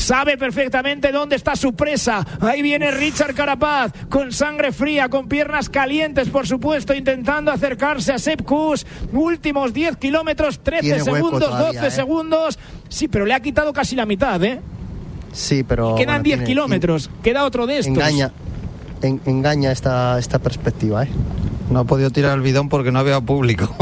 Sabe perfectamente dónde está su presa. Ahí viene Richard Carapaz, con sangre fría, con piernas calientes, por supuesto, intentando acercarse a Sepp Kuss. Últimos 10 kilómetros, 13 segundos, todavía, 12 segundos. Sí, pero le ha quitado casi la mitad, ¿eh? Sí, pero... Quedan 10 kilómetros, queda otro de estos. Engaña esta perspectiva, ¿eh? No ha podido tirar el bidón porque no había público.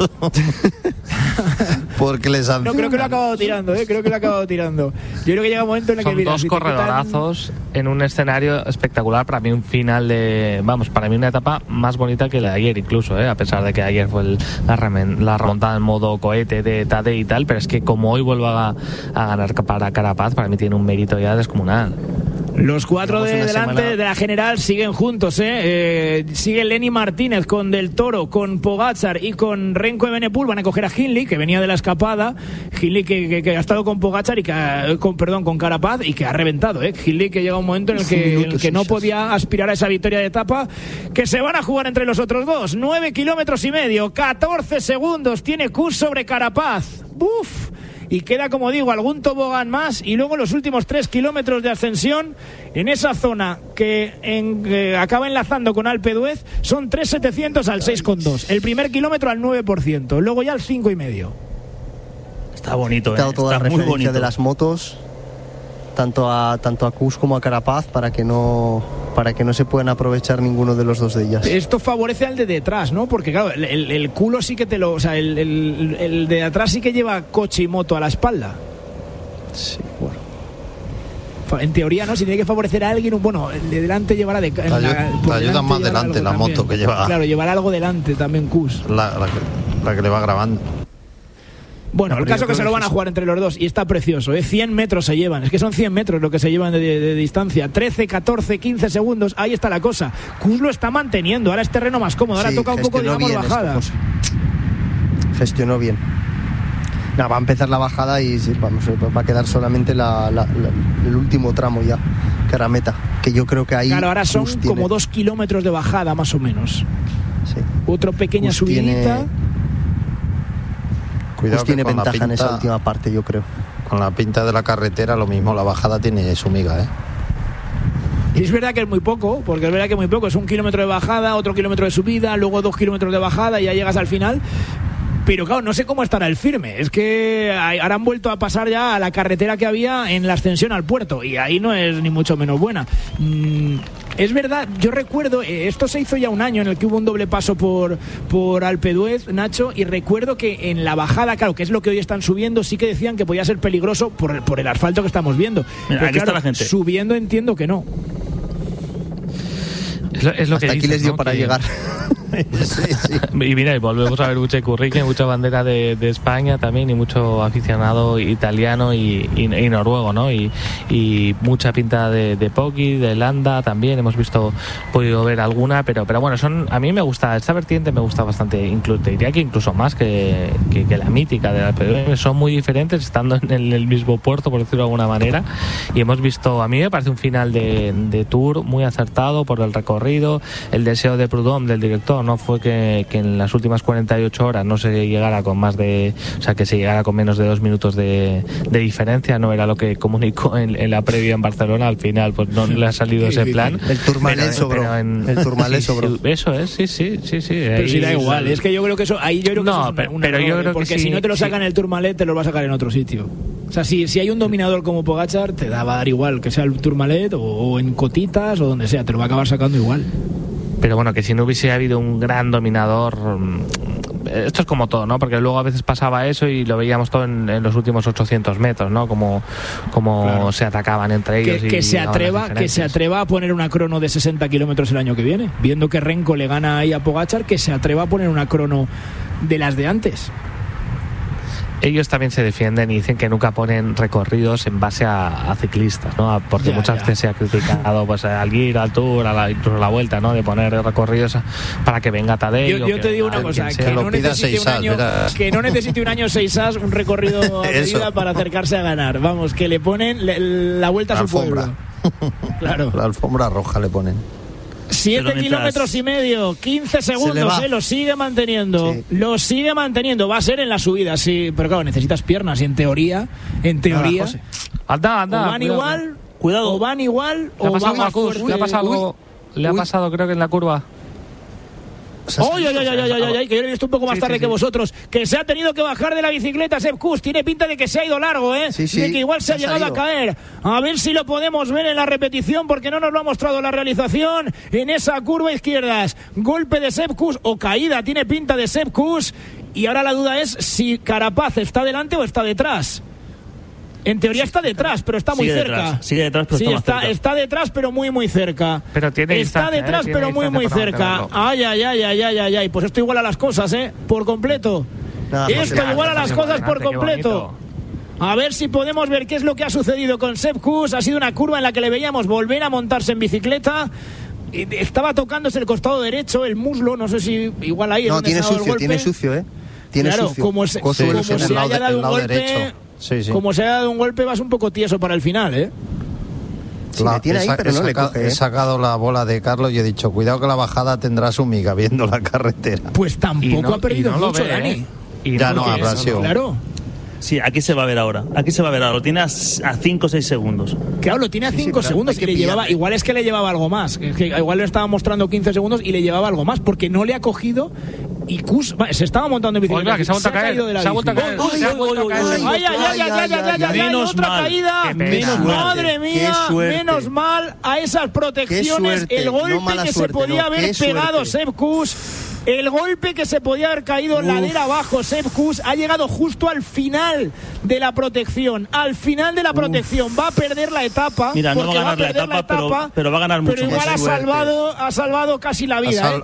Porque les han... No, creo que lo ha acabado tirando, creo que lo ha acabado tirando. Yo creo que llega un momento en el que... Son dos corredorazos en un escenario espectacular. Para mí un final de... Vamos, para mí una etapa más bonita que la de ayer incluso, a pesar de que ayer fue la remontada en modo cohete de Tadej y tal, pero es que como hoy vuelva a ganar para Carapaz, para mí tiene un mérito ya descomunal. Los cuatro de delante de la general siguen juntos, sigue Lenny Martínez con Del Toro, con Pogačar y con Remco Evenepoel. Van a coger a Hindley, que venía de la escapada. Hindley que ha estado con Pogačar y con Carapaz y que ha reventado, Hindley, que llega un momento en el que no podía aspirar a esa victoria de etapa, que se van a jugar entre los otros dos. 9 kilómetros y medio, 14 segundos tiene Kuss sobre Carapaz. ¡Buf! Y queda, como digo, algún tobogán más y luego los últimos 3 kilómetros de ascensión en esa zona que acaba enlazando con Alpe d'Huez. Son 3.700 al 6,2, el primer kilómetro al 9%, luego ya al 5,5. Está bonito, toda está la muy referencia bonito de las motos, tanto a Kuss como a Carapaz, para que no se puedan aprovechar ninguno de los dos de ellas. Esto favorece al de detrás, ¿no? Porque claro, el culo sí que o sea, el de atrás sí que lleva coche y moto a la espalda. Sí, bueno. En teoría, ¿no? Si tiene que favorecer a alguien, bueno, el de delante llevará te ayuda más delante la también. Moto que lleva. Claro, llevará algo delante también Kuss. La que le va grabando. Bueno, el caso que se lo van a jugar entre los dos y está precioso, 100 metros se llevan, es que son 100 metros lo que se llevan de distancia, 13, 14, 15 segundos, ahí está la cosa. Kuss lo está manteniendo, ahora es terreno más cómodo, ahora toca un poco, digamos, bajada. Gestionó bien. Va a empezar la bajada y va a quedar solamente el último tramo ya, que era meta, que yo creo que ahí... Claro, ahora son como 2 kilómetros de bajada más o menos. Sí. Otra pequeña subidita. Kuss tiene ventaja en esa última parte, yo creo. Con la pinta de la carretera, lo mismo, la bajada tiene su miga, Y es verdad que es muy poco, porque es verdad que es muy poco. Es 1 kilómetro de bajada, otro kilómetro de subida, luego 2 kilómetros de bajada y ya llegas al final. Pero claro, no sé cómo estará el firme. Es que ahora han vuelto a pasar ya a la carretera que había en la ascensión al puerto y ahí no es ni mucho menos buena. Es verdad, yo recuerdo, esto se hizo ya un año en el que hubo un doble paso por Alpe d'Huez, Nacho, y recuerdo que en la bajada, claro, que es lo que hoy están subiendo, sí que decían que podía ser peligroso por el asfalto que estamos viendo. Mira, pero aquí claro, está la gente. Subiendo entiendo que no. Es lo que hasta aquí dices, les dio, ¿no? para llegar. Sí. Y mira, y volvemos a ver mucha Currique, mucha bandera de España también, y mucho aficionado italiano y noruego, ¿no? Y mucha pinta de Poggi, de Landa también, hemos podido ver alguna, pero bueno, a mí me gusta, esta vertiente me gusta bastante, te diría que incluso más que la mítica de Alpe d'Huez. Son muy diferentes, estando en el mismo puerto, por decirlo de alguna manera, y hemos visto, a mí me parece un final de Tour muy acertado por el recorrido, el deseo de Prudhomme, del director, no fue que en las últimas 48 horas no se llegara con que se llegara con menos de 2 minutos de diferencia, no era lo que comunicó en la previa en Barcelona. Al final pues no le ha salido ese plan. El Tourmalet sobró. El Tourmalet sobró. Eso es, sí. Pero si da igual, es que yo creo que eso, ahí yo creo que no, eso es un pero error, yo creo porque que si no te lo sacan el Tourmalet, te lo va a sacar en otro sitio. O sea, si hay un dominador como Pogačar, te va a dar igual que sea el Tourmalet o en cotitas o donde sea, te lo va a acabar sacando igual. Pero bueno, que si no hubiese habido un gran dominador, esto es como todo, ¿no? Porque luego a veces pasaba eso y lo veíamos todo en los últimos 800 metros, ¿no? Como claro, se atacaban entre ellos. Que se atreva a poner una crono de 60 kilómetros el año que viene, viendo que Remco le gana ahí a Pogačar, que se atreva a poner una crono de las de antes. Ellos también se defienden y dicen que nunca ponen recorridos en base a ciclistas, ¿no? Porque muchas veces se ha criticado pues al Giro, al Tour, incluso a la Vuelta, ¿no? De poner recorridos para que venga Tadej. Yo te digo una cosa, que no necesite un año 6 as, un recorrido a medida para acercarse a ganar. Vamos, que le ponen la vuelta a su pueblo. Claro. La alfombra roja le ponen. 7 kilómetros y medio, 15 segundos, lo sigue manteniendo. Sí. Lo sigue manteniendo. Va a ser en la subida, sí. Pero claro, necesitas piernas y en teoría. Anda. O van igual, cuidado. O van igual, o van más fuerte. Le ha pasado, creo que en la curva. ¡Ay, que yo lo he visto un poco más tarde que vosotros! Que se ha tenido que bajar de la bicicleta Sepp Kuss. Tiene pinta de que se ha ido largo, ¿eh? Sí, de que igual se ha llegado a caer. A ver si lo podemos ver en la repetición, porque no nos lo ha mostrado la realización. En esa curva izquierda, golpe de Sepp Kuss o caída, tiene pinta de Sepp Kuss. Y ahora la duda es si Carapaz está delante o está detrás. En teoría está detrás, pero está muy cerca. Sigue detrás, pero está más cerca. Está detrás, pero muy cerca. Pero tiene está detrás, pero muy cerca. Ay. Pues esto iguala las cosas, por completo. Esto iguala las cosas por completo. A ver si podemos ver qué es lo que ha sucedido con Sepp Kuss. Ha sido una curva en la que le veíamos volver a montarse en bicicleta. Estaba tocándose el costado derecho, el muslo. No sé si igual ahí. No, tiene sucio, Tiene claro, sucio. como se haya dado un golpe. Sí. Como se ha dado un golpe, vas un poco tieso para el final, ¿eh? Sí, me tiene ahí, pero no le coge. He sacado la bola de Carlos y he dicho, cuidado que la bajada tendrá su miga viendo la carretera. Pues tampoco ha perdido mucho, Dani. Ya no habrá sido. Claro. Sí, aquí se va a ver ahora. Lo tiene a 5 o 6 segundos. Claro, lo tiene a 5 segundos y le llevaba. Igual es que le llevaba algo más. Es que igual le estaba mostrando 15 segundos y le llevaba algo más, porque no le ha cogido. Y Kuss se estaba montando en bicicleta. Oiga, que se ha caído de la bici. ¡Ay! Otra caída. Madre mía, menos mal a esas protecciones. El golpe que se podía haber pegado Sepp Kuss. El golpe que se podía haber caído ladera abajo, Sepp Kuss ha llegado justo al final de la protección. Al final de la protección va a perder la etapa. Mira, no va a ganar la etapa, pero va a ganar mucho. Pero igual ha salvado casi la vida.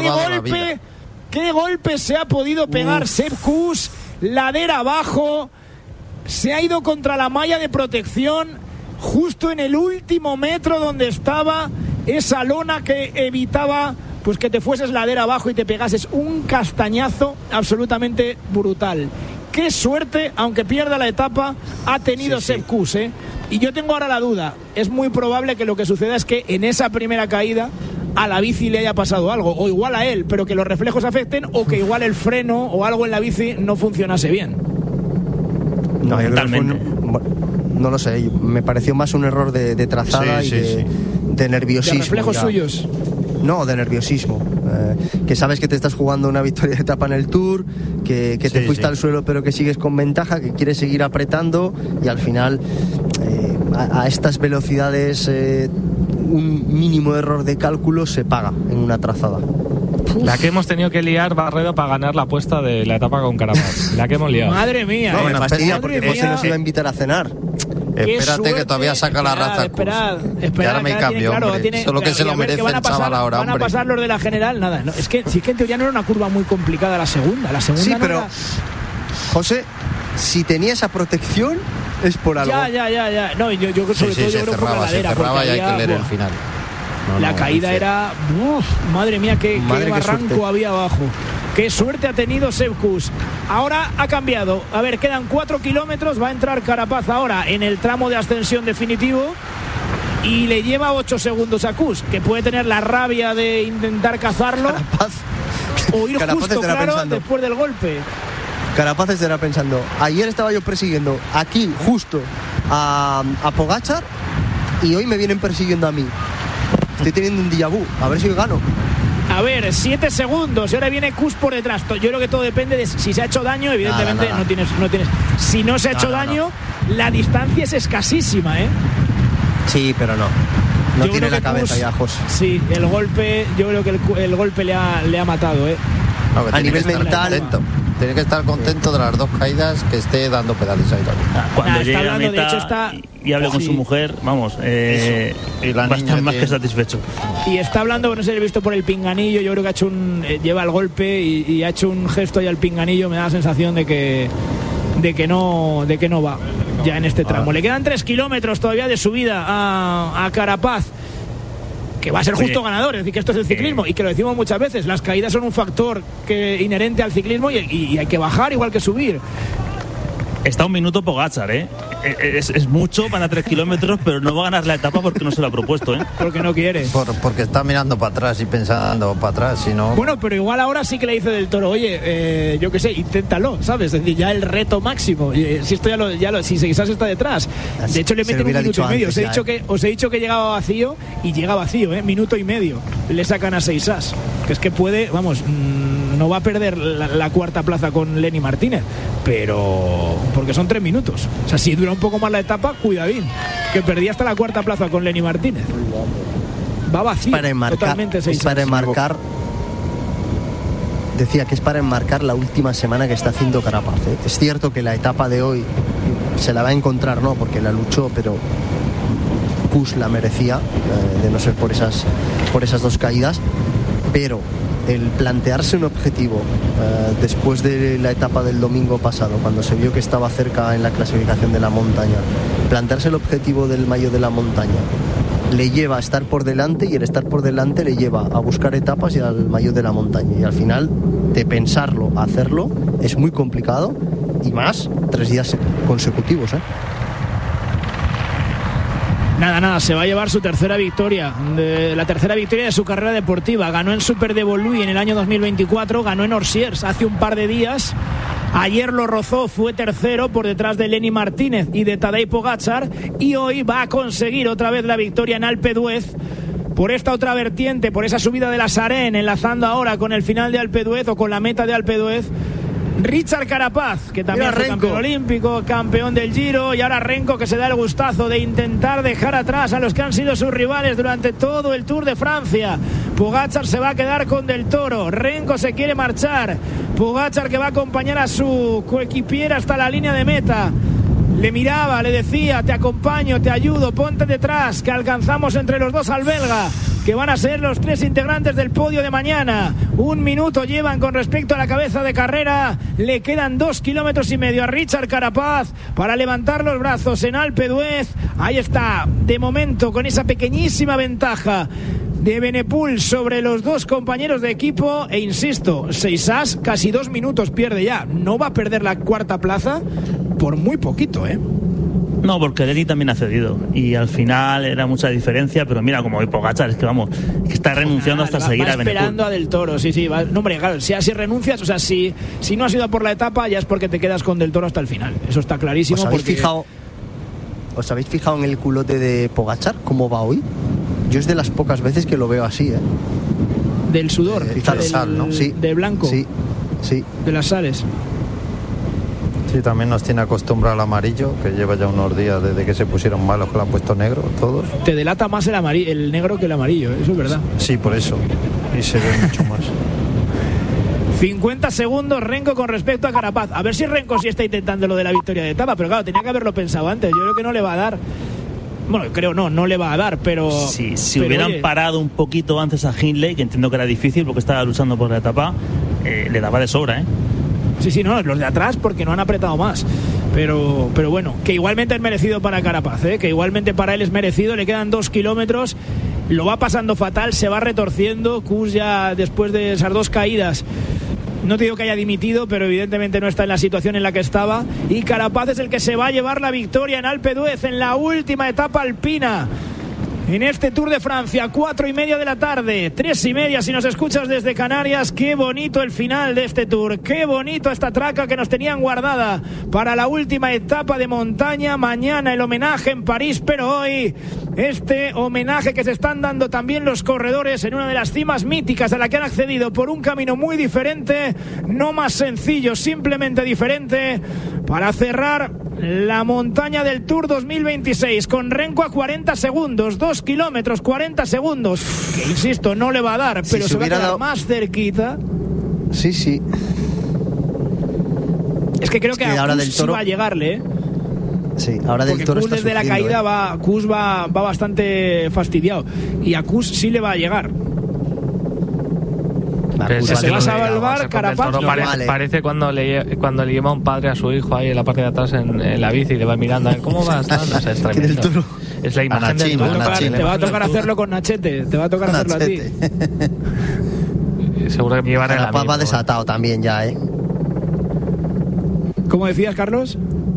¿Qué golpe se ha podido pegar Sepp Kuss? Ladera abajo. Se ha ido contra la malla de protección justo en el último metro donde estaba esa lona que evitaba pues que te fueses ladera abajo y te pegases un castañazo absolutamente brutal. Qué suerte, aunque pierda la etapa, ha tenido Sepp Kuss, ¿eh? Y yo tengo ahora la duda. Es muy probable que lo que suceda es que en esa primera caída a la bici le haya pasado algo, o igual a él, pero que los reflejos afecten, o que igual el freno o algo en la bici no funcionase bien. No, totalmente. No lo sé, me pareció más un error de trazada de nerviosismo. ¿De reflejos suyos? No, de nerviosismo. Que sabes que te estás jugando una victoria de etapa en el Tour, que te fuiste al suelo pero que sigues con ventaja, que quieres seguir apretando y al final a estas velocidades un mínimo error de cálculo se paga en una trazada. La que hemos tenido que liar, Barredo, para ganar la apuesta de la etapa con Carapaz. La que hemos liado. Madre mía. No, me fastidia porque José nos iba a invitar a cenar. Espérate que todavía saca la raza. Esperad, ahora me cambio, hombre. Solo que se lo merece el chaval ahora, hombre. Van a pasar los de la general, nada. No, es que en teoría no era una curva muy complicada la segunda. Sí, no pero... José, si tenía esa protección, es por algo. Ya. No, yo sobre todo yo creo que por la ladera. Se cerraba y hay que leer el final. La caída era... madre mía, qué barranco había abajo. Qué suerte ha tenido Sepp Kuss. Ahora ha cambiado. A ver, quedan 4 kilómetros. Va a entrar Carapaz ahora en el tramo de ascensión definitivo. Y le lleva 8 segundos a Kuss, que puede tener la rabia de intentar cazarlo. Carapaz. O ir justo, claro, después del golpe. Carapaz estará pensando, ayer estaba yo persiguiendo aquí, justo, a Pogačar, y hoy me vienen persiguiendo a mí. Estoy teniendo un déjà vu, a ver si hoy gano. A ver, 7 segundos y ahora viene Kuss por detrás. Yo creo que todo depende de si se ha hecho daño. Evidentemente no tienes. Si no se ha hecho daño, la distancia es escasísima, ¿eh? Sí, pero no tiene la cabeza Kuss, ya, José. Sí, el golpe, yo creo que el golpe le ha matado, ¿eh? No, a nivel mental tiene que estar contento de las 2 caídas, que esté dando pedales ahí también. Cuando llegue a meta y hable con su mujer, vamos, va a estar más que satisfecho. Y está hablando, no sé si he visto por el pinganillo, yo creo que ha hecho lleva el golpe y ha hecho un gesto ahí al pinganillo. Me da la sensación de que no va ya en este tramo. Le quedan 3 kilómetros todavía de subida a Carapaz, que va a ser justo ganador. Es decir, que esto es el ciclismo y que lo decimos muchas veces, las caídas son un factor inherente al ciclismo y hay que bajar igual que subir. Está un minuto Pogačar, es mucho para 3 kilómetros, pero no va a ganar la etapa porque no se lo ha propuesto, ¿eh? Porque no quiere. Porque está mirando para atrás y pensando para atrás, si no... Bueno, pero igual ahora sí que le dice del Toro, oye, yo qué sé, inténtalo, ¿sabes? Es decir, ya el reto máximo. Si esto si Seisas está detrás. De hecho, le meten 1 minuto y medio. Os he dicho que llegaba vacío y llega vacío, 1 minuto y medio. Le sacan a Seisas. Que es que puede, vamos, no va a perder la cuarta plaza con Lenny Martínez, pero porque son 3 minutos. O sea, si dura un poco más la etapa, cuidadín, que perdía hasta la cuarta plaza con Lenny Martínez. Va vacío, totalmente Seisas. Para enmarcar, decía que es para enmarcar la última semana que está haciendo Carapaz, ¿eh? Es cierto que la etapa de hoy se la va a encontrar, ¿no? Porque la luchó, pero Kuss la merecía, de no ser por esas 2 caídas. Pero el plantearse un objetivo después de la etapa del domingo pasado, cuando se vio que estaba cerca en la clasificación de la montaña, plantearse el objetivo del Maillot de la Montaña le lleva a estar por delante, y el estar por delante le lleva a buscar etapas y al Maillot de la Montaña, y al final de pensarlo a hacerlo es muy complicado, y más 3 días consecutivos, ¿eh? Nada, se va a llevar su tercera victoria, la tercera victoria de su carrera deportiva. Ganó en Super de Voluy en el año 2024, ganó en Orsiers hace un par de días. Ayer lo rozó, fue tercero por detrás de Lenny Martínez y de Tadej Pogačar, y hoy va a conseguir otra vez la victoria en Alpe d'Huez por esta otra vertiente, por esa subida de la Sarén, enlazando ahora con el final de Alpe d'Huez o con la meta de Alpe d'Huez. Richard Carapaz, que también fue campeón olímpico, campeón del Giro, y ahora Renko, que se da el gustazo de intentar dejar atrás a los que han sido sus rivales durante todo el Tour de Francia. Pogačar se va a quedar con Del Toro, Renko se quiere marchar, Pogačar que va a acompañar a su coequipiera hasta la línea de meta. Le miraba, le decía, te acompaño, te ayudo, ponte detrás, que alcanzamos entre los dos al belga, que van a ser los 3 integrantes del podio de mañana. 1 minuto llevan con respecto a la cabeza de carrera. Le quedan 2,5 kilómetros a Richard Carapaz para levantar los brazos en Alpe d'Huez. Ahí está, de momento, con esa pequeñísima ventaja de Benepul sobre los 2 compañeros de equipo. E insisto, Seisas casi 2 minutos pierde ya. No va a perder la cuarta plaza por muy poquito, ¿eh? No, porque Lenny también ha cedido y al final era mucha diferencia, pero mira, como hoy Pogačar, es que vamos, que está renunciando hasta seguir a Benepul. Esperando a Del Toro, sí, va, no, hombre, claro, si renuncias, o sea, si no has ido por la etapa, ya es porque te quedas con Del Toro hasta el final, eso está clarísimo. ¿Os habéis fijado en el culote de Pogačar, cómo va hoy? Yo es de las pocas veces que lo veo así, ¿eh? Del sudor, sal, ¿no? Sí. De blanco, sí. De las sales. Sí, también nos tiene acostumbrado al amarillo, que lleva ya unos días desde que se pusieron malos, que lo han puesto negro todos. Te delata más el negro que el amarillo, eso es verdad. Sí, por eso. Y se ve mucho más. 50 segundos Renko con respecto a Carapaz. A ver si Renko sí está intentando lo de la victoria de etapa, pero claro, tenía que haberlo pensado antes. Yo creo que no le va a dar. Bueno, creo no le va a dar, pero... Sí, si hubieran parado un poquito antes a Hindley, que entiendo que era difícil porque estaba luchando por la etapa, le daba de sobra, ¿eh? Sí, no, los de atrás porque no han apretado más. Pero bueno, que igualmente es merecido para Carapaz, ¿eh? Que igualmente para él es merecido. Le quedan 2 kilómetros, lo va pasando fatal, se va retorciendo. Kuss ya después de esas 2 caídas, no te digo que haya dimitido, pero evidentemente no está en la situación en la que estaba. Y Carapaz es el que se va a llevar la victoria en Alpe d'Huez, en la última etapa alpina en este Tour de Francia. 4:30 de la tarde, 3:30 si nos escuchas desde Canarias. Qué bonito el final de este Tour, qué bonito esta traca que nos tenían guardada para la última etapa de montaña. Mañana el homenaje en París, pero hoy este homenaje que se están dando también los corredores en una de las cimas míticas a la que han accedido por un camino muy diferente, no más sencillo, simplemente diferente, para cerrar la montaña del Tour 2026 con Renko a 40 segundos, 2 kilómetros, 40 segundos, que insisto, no le va a dar, pero se va a quedar más cerquita. Sí. Es que creo que a Kuss sí va a llegarle, ¿eh? Sí, ahora Del Toro Kuss desde la caída Kuss va bastante fastidiado, y a Kuss sí le va a llegar. Se va a salvar Carapaz. Parece cuando le lleva un padre a su hijo ahí en la parte de atrás en la bici y le va mirando a ver cómo vas. No sé, es tremendo. Es la imagen del Toro. Te va a tocar hacerlo con Nachete. Te va a tocar hacerlo a ti. Seguro que me llevan en la Carapaz va desatado también ya, ¿eh? ¿Cómo decías, Carlos?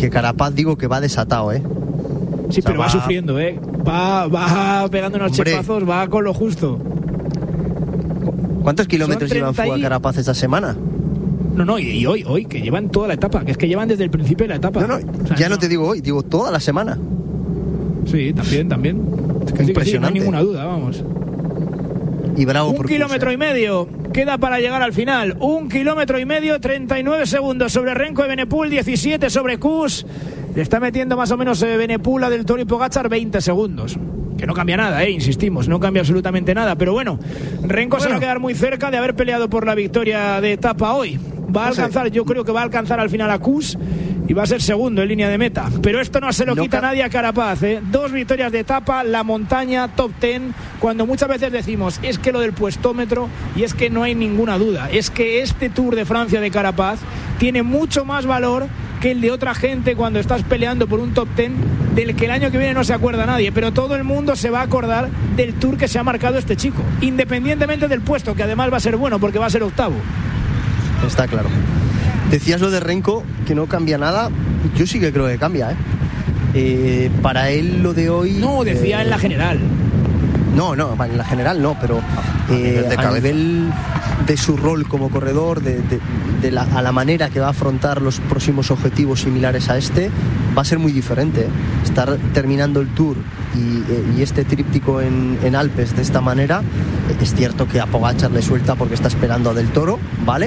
que Carapaz digo que va desatado, Sí, o sea, pero va sufriendo, va pegando unos chepazos, va con lo justo. ¿Cuántos kilómetros lleva en fuga Carapaz esta semana? No, y hoy, que llevan toda la etapa, que es que llevan desde el principio de la etapa. No, o sea, ya no te digo hoy, digo toda la semana. Sí, también. Es que impresionante. Sí, no hay ninguna duda, vamos. Y bravo 1,5 kilómetros queda para llegar al final. 1,5 kilómetros, 39 segundos sobre Renko de Benepul, 17 sobre Kuss. Le está metiendo más o menos Benepul a Del Toro y Pogačar 20 segundos. Que no cambia nada, insistimos, no cambia absolutamente nada. Pero bueno, Renko se va a quedar muy cerca de haber peleado por la victoria de etapa hoy. Va a alcanzar, yo creo que va a alcanzar al final a Kuss y va a ser segundo en línea de meta. Pero esto no se lo quita nadie a Carapaz, 2 victorias de etapa, la montaña, top 10. Cuando muchas veces decimos, es que lo del puestómetro, y es que no hay ninguna duda, es que este Tour de Francia de Carapaz tiene mucho más valor que el de otra gente cuando estás peleando por un top 10 del que el año que viene no se acuerda nadie, pero todo el mundo se va a acordar del Tour que se ha marcado este chico, independientemente del puesto, que además va a ser bueno porque va a ser octavo. Está claro. Decías lo de Renko, que no cambia nada. Yo sí que creo que cambia, para él lo de hoy... No, decía en la general. No, en la general no, pero a nivel de su rol como corredor, a la manera que va a afrontar los próximos objetivos similares a este, va a ser muy diferente. Estar terminando el Tour y este tríptico en Alpes de esta manera, es cierto que a Pogačar le suelta porque está esperando a Del Toro, ¿vale?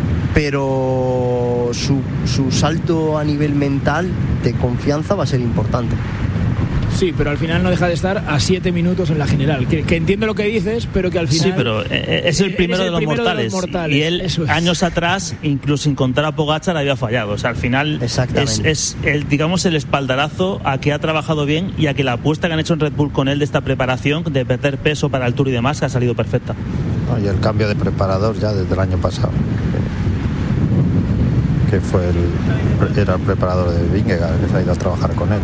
Pero su salto a nivel mental de confianza va a ser importante. Sí, pero al final no deja de estar a 7 minutos en la general. Que entiendo lo que dices, pero que al final... Sí, pero es el primero, de los mortales. Y él, años atrás, incluso sin contar a Pogačar, había fallado. O sea, al final es el, digamos, el espaldarazo a que ha trabajado bien y a que la apuesta que han hecho en Red Bull con él de esta preparación, de perder peso para el Tour y demás, ha salido perfecta. Y el cambio de preparador ya desde el año pasado. Que era el preparador de Vingegaard, que se ha ido a trabajar con él.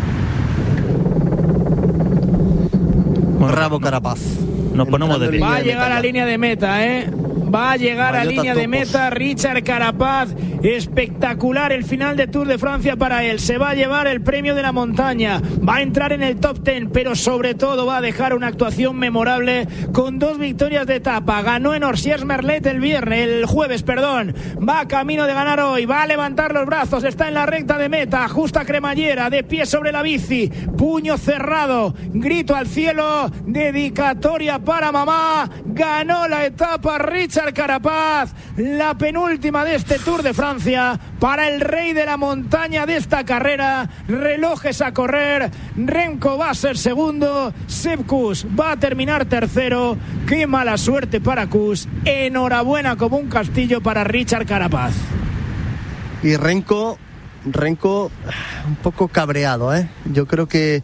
Bravo Carapaz. Nos ponemos de pie. Va a llegar a la línea de meta, Va a llegar a línea de meta Richard Carapaz. Espectacular el final de Tour de Francia para él. Se va a llevar el premio de la montaña. Va a entrar en el top 10, pero sobre todo va a dejar una actuación memorable con 2 victorias de etapa. Ganó en Orsières-Merlet el jueves. Va camino de ganar hoy. Va a levantar los brazos. Está en la recta de meta. Justa cremallera. De pie sobre la bici. Puño cerrado. Grito al cielo. Dedicatoria para mamá. Ganó la etapa Richard Carapaz. La penúltima de este Tour de Francia. Para el rey de la montaña de esta carrera, relojes a correr. Renko va a ser segundo, Sepp Kuss va a terminar tercero. Qué mala suerte para Kuss. Enhorabuena como un castillo para Richard Carapaz. Y Renko un poco cabreado, Yo creo que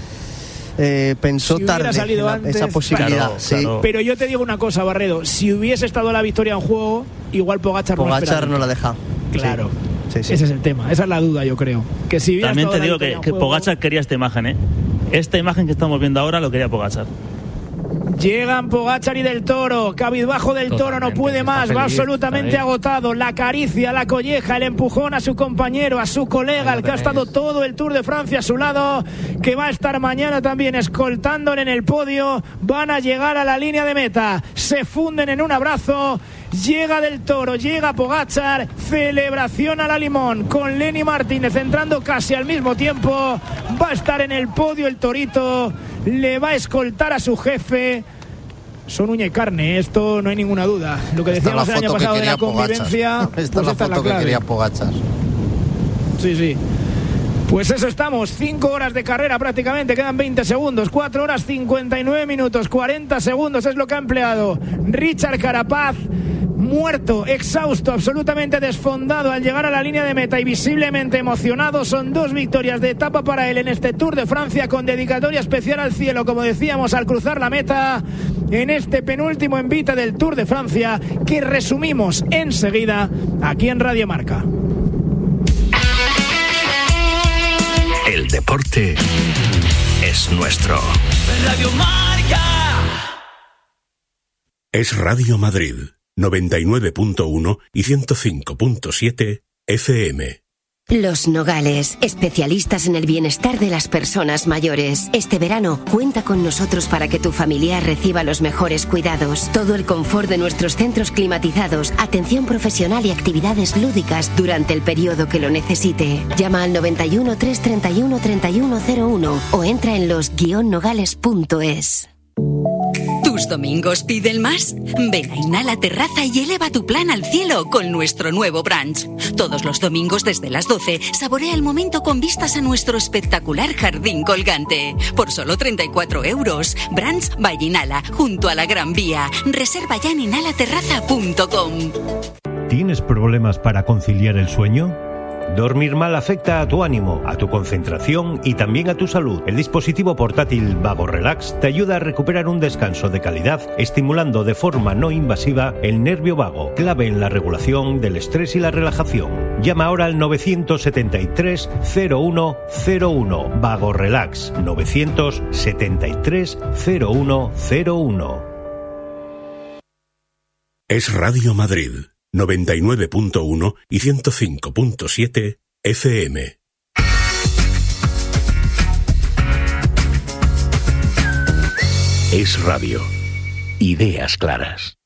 pensó si tarde salido antes, esa posibilidad. Claro, sí. Pero yo te digo una cosa, Barredo, si hubiese estado la victoria en juego, igual Pogačar no la deja. Claro, sí. Ese es el tema, esa es la duda, yo creo. Que si también te digo que Pogačar quería esta imagen, Esta imagen que estamos viendo ahora lo quería Pogačar. Llegan Pogačar y Del Toro. Cabizbajo Del Toro, no puede más, feliz, va absolutamente agotado. La caricia, la colleja, el empujón a su compañero, a su colega, el que ha estado todo el Tour de Francia a su lado, que va a estar mañana también escoltándole en el podio. Van a llegar a la línea de meta, se funden en un abrazo. Llega Del Toro, llega Pogačar, celebración a la limón con Lenny Martínez entrando casi al mismo tiempo. Va a estar en el podio el Torito, le va a escoltar a su jefe. Son uña y carne, esto no hay ninguna duda. Lo que decíamos el año pasado de la convivencia, esta es la foto que quería Pogačar. Sí. Pues eso estamos, 5 horas de carrera prácticamente, quedan 20 segundos, 4 horas 59 minutos, 40 segundos es lo que ha empleado Richard Carapaz. Muerto, exhausto, absolutamente desfondado al llegar a la línea de meta y visiblemente emocionado. Son 2 victorias de etapa para él en este Tour de Francia, con dedicatoria especial al cielo, como decíamos, al cruzar la meta en este penúltimo envite del Tour de Francia, que resumimos enseguida aquí en Radio Marca. El deporte es nuestro. Radio Marca. Es Radio Madrid. 99.1 y 105.7 FM. Los Nogales, especialistas en el bienestar de las personas mayores. Este verano, cuenta con nosotros para que tu familiar reciba los mejores cuidados. Todo el confort de nuestros centros climatizados, atención profesional y actividades lúdicas durante el periodo que lo necesite. Llama al 91 331 3101 o entra en los-nogales.es. ¿Tus domingos piden más? Ven a Inhala Terraza y eleva tu plan al cielo con nuestro nuevo brunch. Todos los domingos desde las 12, saborea el momento con vistas a nuestro espectacular jardín colgante. Por solo 34 euros. Brunch by Inhala, junto a la Gran Vía. Reserva ya en inhalaterraza.com. ¿Tienes problemas para conciliar el sueño? Dormir mal afecta a tu ánimo, a tu concentración y también a tu salud. El dispositivo portátil Vago Relax te ayuda a recuperar un descanso de calidad, estimulando de forma no invasiva el nervio vago, clave en la regulación del estrés y la relajación. Llama ahora al 973 0101. Vago Relax 973 0101. Es Radio Madrid 99.1 y 105.7 FM. Es radio. Ideas claras.